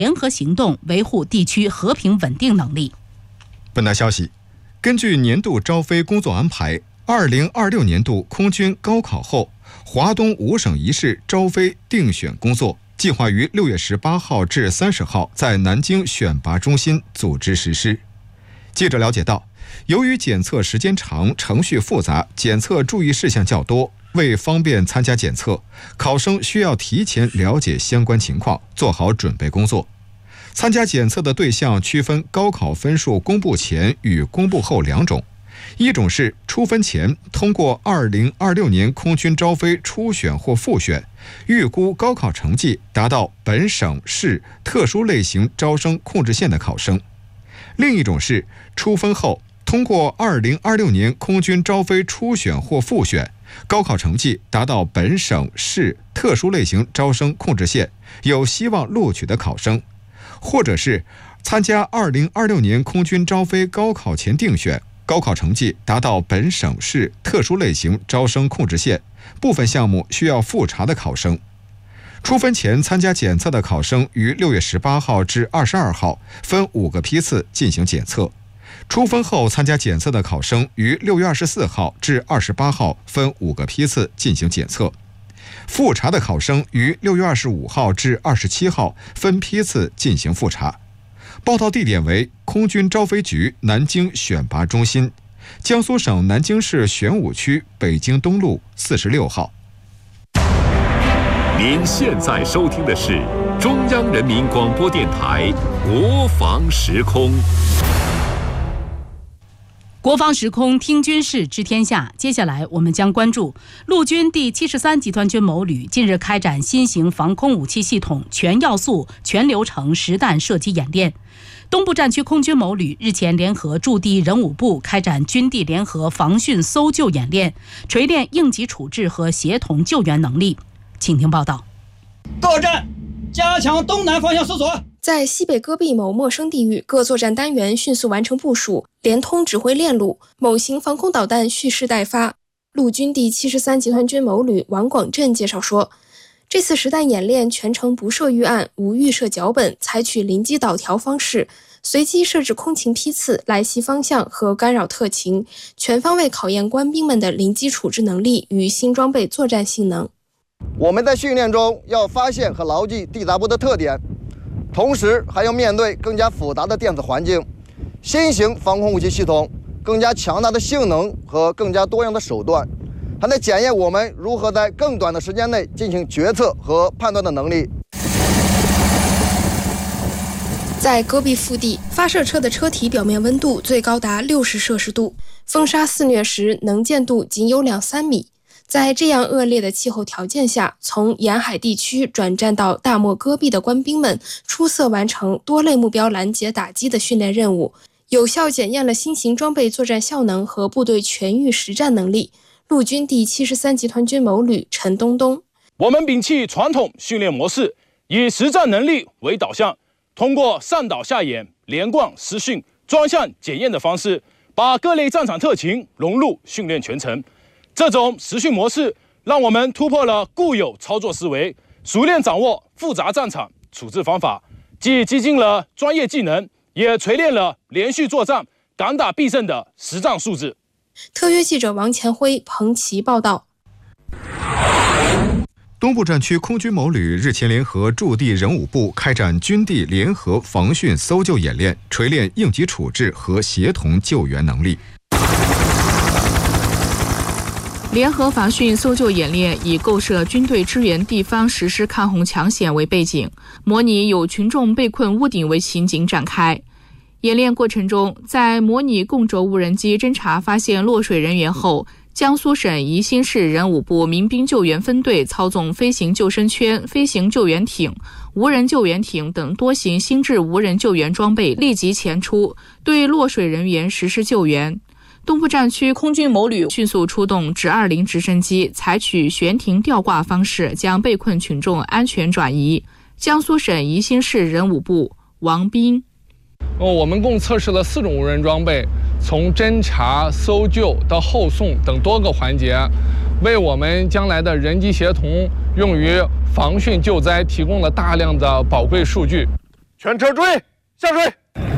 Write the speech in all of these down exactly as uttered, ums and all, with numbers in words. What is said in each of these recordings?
联合行动，维护地区和平稳定能力。 本台消息，根据年度招飞工作安排，二零二六年度空军高考后，华东五省一市招飞定选工作计划于六月十八号至三十号在南京选拔中心组织实施。记者了解到，由于检测时间长、程序复杂、检测注意事项较多，为方便参加检测，考生需要提前了解相关情况，做好准备工作。参加检测的对象区分高考分数公布前与公布后两种，一种是出分前通过二零二六年空军招飞初选或复选，预估高考成绩达到本省市特殊类型招生控制线的考生；另一种是出分后通过二零二六年空军招飞初选或复选，高考成绩达到本省市特殊类型招生控制线，有希望录取的考生，或者是参加二零二六年空军招飞高考前定选，高考成绩达到本省市特殊类型招生控制线，部分项目需要复查的考生。出分前参加检测的考生于六月十八号至二十二号分五个批次进行检测，出分后参加检测的考生于六月二十四号至二十八号分五个批次进行检测，复查的考生于六月二十五号至二十七号分批次进行复查。报到地点为空军招飞局南京选拔中心，江苏省南京市玄武区北京东路四十六号。 您现在收听的是中央人民广播电台国防时空。 国防时空听军事知天下，接下来我们将关注陆军第七十三集团军某旅近日开展新型防空武器系统全要素、全流程实弹射击演练。东部战区空军某旅日前联合驻地人武部开展军地联合防汛搜救演练，锤炼应急处置和协同救援能力。请听报道。 各站加强东南方向搜索。 在西北戈壁某陌生地域，各作战单元迅速完成部署，连通指挥链路，某型防空导弹蓄势待发。陆军第七十三集团军某旅王广振介绍说，这次实弹演练全程不设预案，无预设脚本，采取临机导调方式，随机设置空情批次、来袭方向和干扰特情，全方位考验官兵们的临机处置能力与新装备作战性能。 我们在训练中要发现和牢记地杂部的特点，同时还要面对更加复杂的电子环境，新型防空武器系统更加强大的性能和更加多样的手段，还得检验我们如何在更短的时间内进行决策和判断的能力。 在戈壁腹地，发射车的车体表面温度最高达六十摄氏度，风沙肆虐时能见度仅有两三米。在这样恶劣的气候条件下，从沿海地区转战到大漠戈壁的官兵们出色完成多类目标拦截打击的训练任务，有效检验了新型装备作战效能和部队全域实战能力。陆军第七十三集团军某旅陈东东： 我们摒弃传统训练模式，以实战能力为导向，通过上导下演、连贯实训、专项检验的方式，把各类战场特情融入训练全程。这种实训模式让我们突破了固有操作思维，熟练掌握复杂战场处置方法，既激进了专业技能，也锤炼了连续作战、敢打必胜的实战素质。 特约记者王前辉、彭琦报道。 东部战区空军某旅日前联合驻地人武部开展军地联合防汛搜救演练，锤炼应急处置和协同救援能力。 联合防汛搜救演练以构设军队支援地方实施抗洪抢险为背景，模拟有群众被困屋顶为情景展开。演练过程中，在模拟共轴无人机侦察发现落水人员后，江苏省宜兴市人武部民兵救援分队操纵飞行救生圈、飞行救援艇、无人救援艇等多型新制无人救援装备立即前出，对落水人员实施救援。东部战区空军某旅迅速出动直二零直升机，采取悬停吊挂方式将被困群众安全转移。江苏省宜兴市人武部王斌： 我们共测试了四种无人装备，从侦察、搜救到后送等多个环节，为我们将来的人机协同用于防汛救灾提供了大量的宝贵数据。 全车注意下水。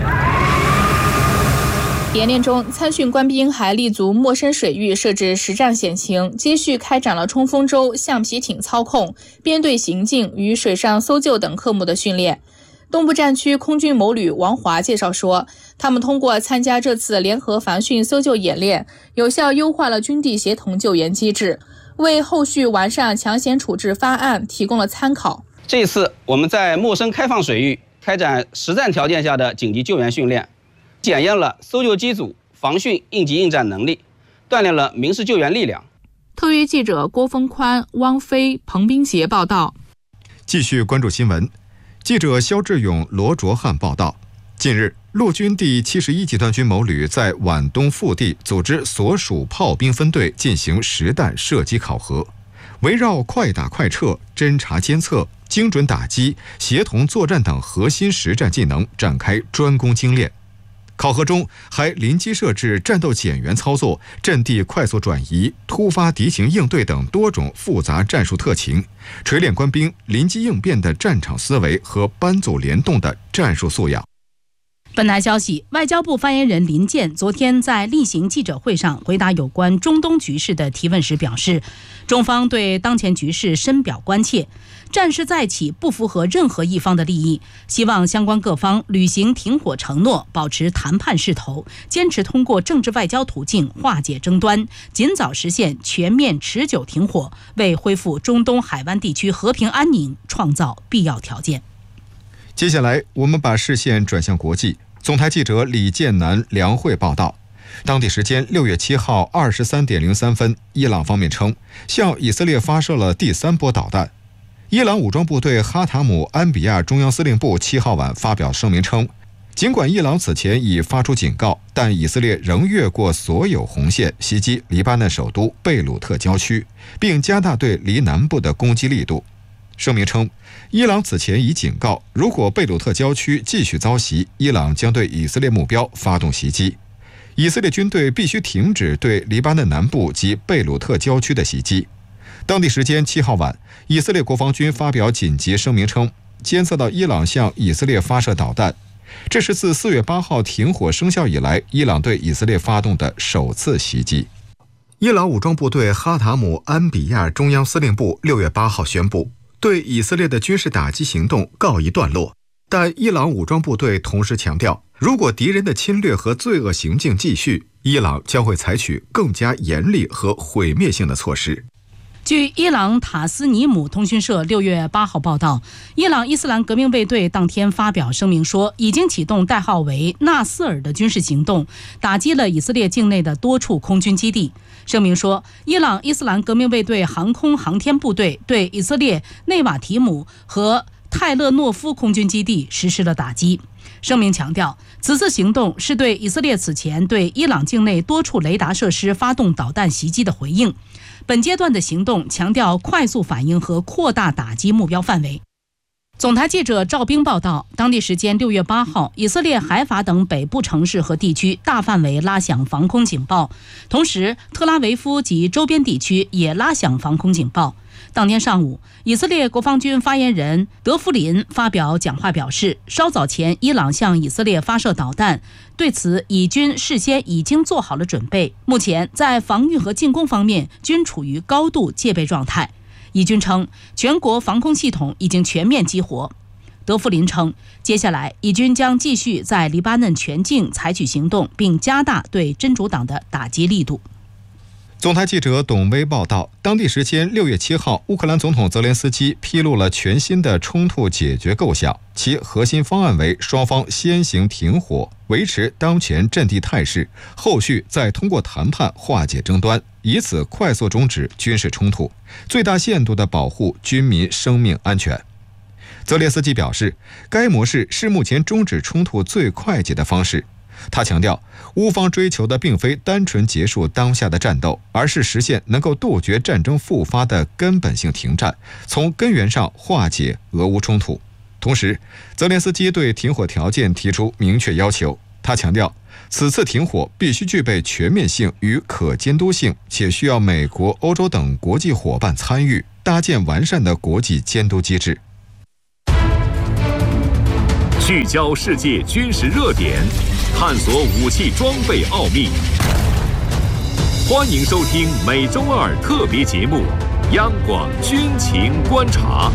演练中，参训官兵还立足陌生水域，设置实战险情，接续开展了冲锋舟、橡皮艇操控、编队行进与水上搜救等科目的训练。东部战区空军某旅王华介绍说，他们通过参加这次联合防汛搜救演练，有效优化了军地协同救援机制，为后续完善抢险处置方案提供了参考。 这次我们在陌生开放水域开展实战条件下的紧急救援训练，检验了搜救机组防汛应急应战能力，锻炼了民事救援力量。 特约记者郭峰宽、汪飞、彭斌杰报道。 继续关注新闻。记者肖志勇、罗卓汉报道，近日，陆军第七十一集团军某旅在皖东腹地组织所属炮兵分队进行实弹射击考核，围绕快打快撤、侦察监测、精准打击、协同作战等核心实战技能展开专攻精练。考核中还临机设置战斗减员操作、阵地快速转移、突发敌情应对等多种复杂战术特情，锤炼官兵临机应变的战场思维和班组联动的战术素养。 本台消息，外交部发言人林健昨天在例行记者会上回答有关中东局势的提问时表示，中方对当前局势深表关切，战事再起不符合任何一方的利益，希望相关各方履行停火承诺，保持谈判势头，坚持通过政治外交途径化解争端，尽早实现全面持久停火，为恢复中东海湾地区和平安宁创造必要条件。 接下来，我们把视线转向国际。总台记者李建南、梁慧报道，当地时间六月七号二十三点零三分，伊朗方面称向以色列发射了第三波导弹。伊朗武装部队哈塔姆安比亚中央司令部七号晚发表声明称，尽管伊朗此前已发出警告，但以色列仍越过所有红线，袭击黎巴嫩首都贝鲁特郊区，并加大对黎南部的攻击力度。声明称，伊朗此前已警告，如果贝鲁特郊区继续遭袭，伊朗将对以色列目标发动袭击。以色列军队必须停止对黎巴嫩南部及贝鲁特郊区的袭击。当地时间七号晚，以色列国防军发表紧急声明称，监测到伊朗向以色列发射导弹，这是自四月八号停火生效以来，伊朗对以色列发动的首次袭击。伊朗武装部队哈塔姆安比亚中央司令部六月八号宣布，对以色列的军事打击行动告一段落，但伊朗武装部队同时强调，如果敌人的侵略和罪恶行径继续，伊朗将会采取更加严厉和毁灭性的措施。 据伊朗塔斯尼姆通讯社六月八号报道，伊朗伊斯兰革命卫队当天发表声明说，已经启动代号为纳斯尔的军事行动，打击了以色列境内的多处空军基地。声明说，伊朗伊斯兰革命卫队航空航天部队对以色列内瓦提姆和泰勒诺夫空军基地实施了打击。声明强调，此次行动是对以色列此前对伊朗境内多处雷达设施发动导弹袭击的回应。本阶段的行动强调快速反应和扩大打击目标范围。总台记者赵兵报道，当地时间六月八号，以色列海法等北部城市和地区大范围拉响防空警报，同时特拉维夫及周边地区也拉响防空警报。当天上午，以色列国防军发言人德夫林发表讲话表示，稍早前伊朗向以色列发射导弹，对此以军事先已经做好了准备，目前在防御和进攻方面均处于高度戒备状态。以军称，全国防空系统已经全面激活。德夫林称，接下来以军将继续在黎巴嫩全境采取行动，并加大对真主党的打击力度。 总台记者董威报道，当地时间六月七号，乌克兰总统泽连斯基披露了全新的冲突解决构想，其核心方案为双方先行停火，维持当前阵地态势，后续再通过谈判化解争端，以此快速终止军事冲突，最大限度地保护军民生命安全。泽连斯基表示，该模式是目前终止冲突最快捷的方式。他强调，乌方追求的并非单纯结束当下的战斗，而是实现能够杜绝战争复发的根本性停战，从根源上化解俄乌冲突。同时，泽连斯基对停火条件提出明确要求。他强调，此次停火必须具备全面性与可监督性，且需要美国、欧洲等国际伙伴参与，搭建完善的国际监督机制。 聚焦世界军事热点，探索武器装备奥秘。欢迎收听每周二特别节目《央广军情观察》。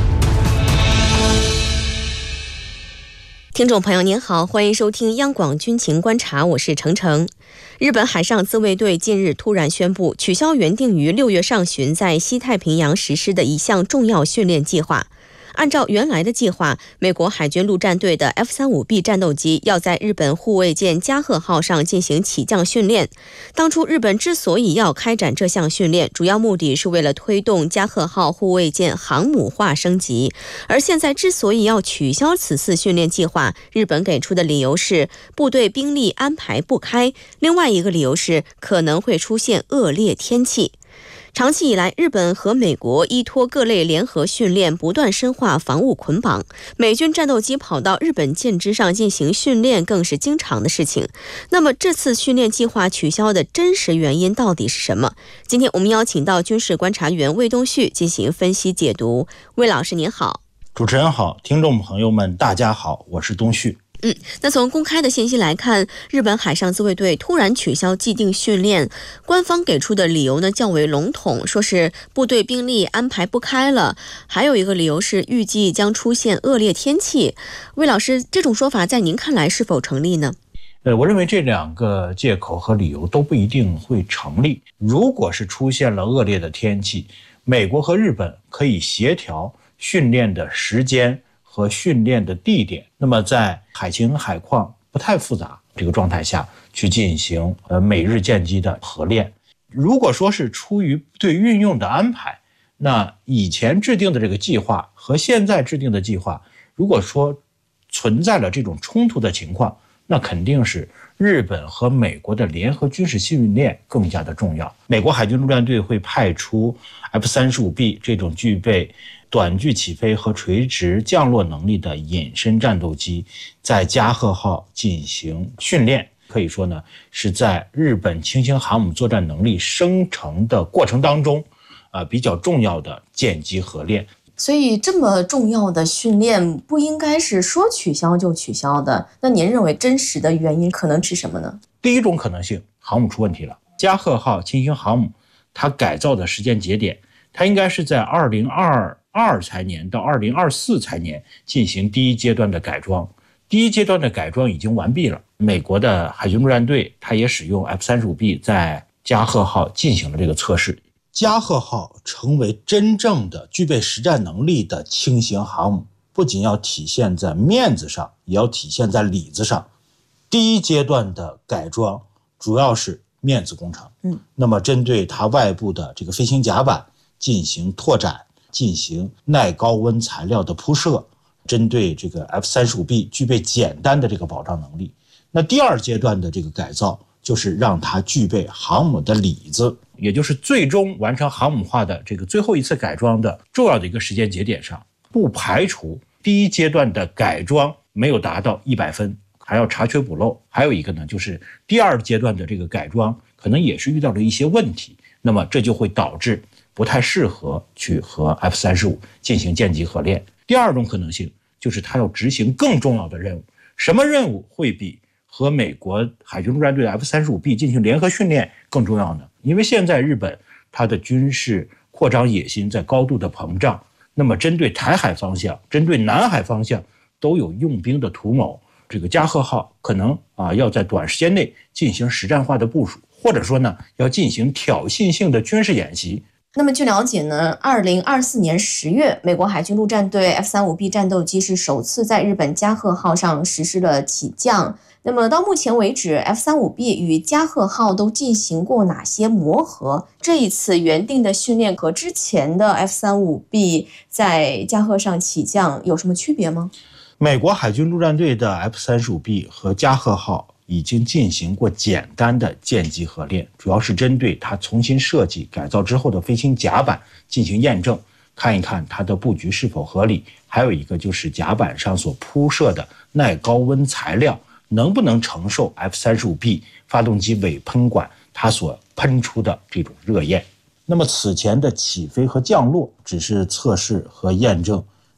听众朋友您好，欢迎收听央广军情观察，我是程程。日本海上自卫队近日突然宣布取消原定于六月上旬在西太平洋实施的一项重要训练计划。按照原来的计划，美国海军陆战队的 F 三十五 B 战斗机要在日本护卫舰加贺号上进行起降训练。当初日本之所以要开展这项训练，主要目的是为了推动加贺号护卫舰航母化升级。而现在之所以要取消此次训练计划，日本给出的理由是部队兵力安排不开，另外一个理由是可能会出现恶劣天气。长期以来，日本和美国依托各类联合训练，不断深化防务捆绑。美军战斗机跑到日本舰只上进行训练，更是经常的事情。那么，这次训练计划取消的真实原因到底是什么？今天我们邀请到军事观察员魏东旭进行分析解读。魏老师您好。 主持人好，听众朋友们大家好，我是东旭。 嗯，那从公开的信息来看，日本海上自卫队突然取消既定训练，官方给出的理由呢较为笼统，说是部队兵力安排不开了，还有一个理由是预计将出现恶劣天气。魏老师，这种说法在您看来是否成立呢？ 呃，我认为这两个借口和理由都不一定会成立。如果是出现了恶劣的天气，美国和日本可以协调训练的时间和训练的地点，那么在海情海况不太复杂这个状态下去进行呃美日舰机的合练。如果说是出于对运用的安排，那以前制定的这个计划和现在制定的计划，如果说存在了这种冲突的情况，那肯定是日本和美国的联合军事训练更加的重要。美国海军陆战队会派出 F 三十五 B 这种具备短距起飞和垂直降落能力的隐身战斗机在加贺号进行训练，可以说呢是在日本轻型航母作战能力生成的过程当中，呃比较重要的舰机合练。 所以这么重要的训练不应该是说取消就取消的，那您认为真实的原因可能是什么呢？ 第一种可能性，航母出问题了。加贺号轻型航母它改造的时间节点，它应该是在二零二二财年到二零二四财年进行第一阶段的改装。第一阶段的改装已经完毕了，美国的海军陆战队它也使用 F 三十五 B 在加贺号进行了这个测试。加贺号成为真正的具备实战能力的轻型航母，不仅要体现在面子上，也要体现在里子上。第一阶段的改装主要是面子工程，嗯，那么针对它外部的这个飞行甲板进行拓展，进行耐高温材料的铺设，针对这个 F 三十五 B 具备简单的这个保障能力。那第二阶段的这个改造就是让它具备航母的里子，也就是最终完成航母化的这个最后一次改装的重要的一个时间节点上，不排除第一阶段的改装没有达到一百分，还要查缺补漏。还有一个呢，就是第二阶段的这个改装可能也是遇到了一些问题，那么这就会导致不太适合去和 F 三十五 进行舰机合练。第二种可能性就是它要执行更重要的任务。什么任务会比和美国海军陆战队的 F 三十五 B 进行联合训练更重要呢？因为现在日本它的军事扩张野心在高度的膨胀，那么针对台海方向，针对南海方向都有用兵的图谋。这个加贺号可能啊要在短时间内进行实战化的部署，或者说呢要进行挑衅性的军事演习。 那么据了解呢，二零二四年十月，美国海军陆战队 F 三十五 B 战斗机是首次在日本加贺号上实施了起降。那么到目前为止 F 三十五 B 与加贺号都进行过哪些磨合？这一次原定的训练和之前的 F 三十五 B 在加贺上起降有什么区别吗？ 美国海军陆战队的 F 三十五 B 和加贺号已经进行过简单的舰机合练，主要是针对它重新设计改造之后的飞行甲板进行验证，看一看它的布局是否合理。还有一个就是甲板上所铺设的耐高温材料能不能承受 F 三十五 B 发动机尾喷管它所喷出的这种热焰。那么此前的起飞和降落只是测试和验证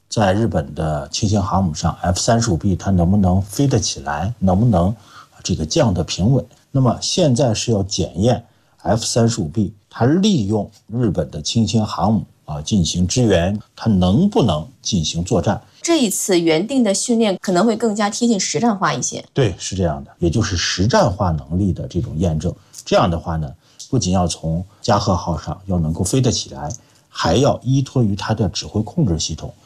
在日本的轻型航母上 F 三十五 B 它能不能飞得起来，能不能这个降得平稳。那么现在是要检验 F 三十五 B 它利用日本的轻型航母啊进行支援，它能不能进行作战。 这一次原定的训练可能会更加贴近实战化一些。 对，是这样的，也就是实战化能力的这种验证。这样的话呢，不仅要从加贺号上要能够飞得起来，还要依托于它的指挥控制系统，